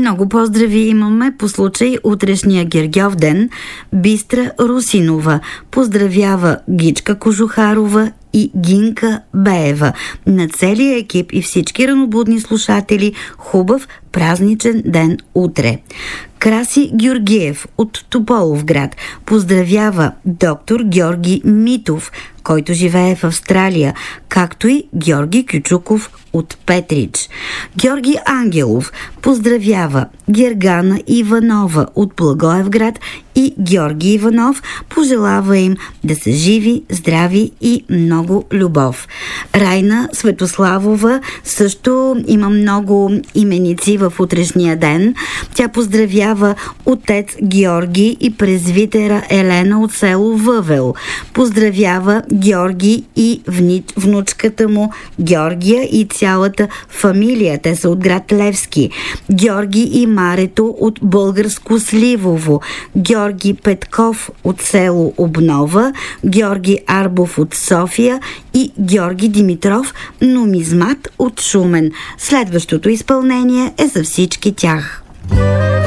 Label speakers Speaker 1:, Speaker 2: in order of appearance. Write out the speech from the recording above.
Speaker 1: Много поздрави имаме по случай утрешния Гергьов ден. Бистра Русинова поздравява Гичка Кожухарова и Гинка Беева. На целия екип и всички ранобудни слушатели хубав празничен ден утре. Краси Георгиев от Тополовград поздравява доктор Георги Митов, който живее в Австралия, както и Георги Кючуков от Петрич. Георги Ангелов поздравява Гергана Иванова от Благоевград и Георги Иванов пожелава им да са живи, здрави и много любов. Райна Светославова също има много именици в утрешния ден. Тя поздравява отец Георги и презвитера Елена от село Въвел. Поздравява Георги и внучката му Георгия и цялата фамилия. Те са от град Левски. Георги и Марето от Българско Сливово. Георги Петков от село Обнова. Георги Арбов от София и Георги Димитров, нумизмат от Шумен. Следващото изпълнение е за всички тях.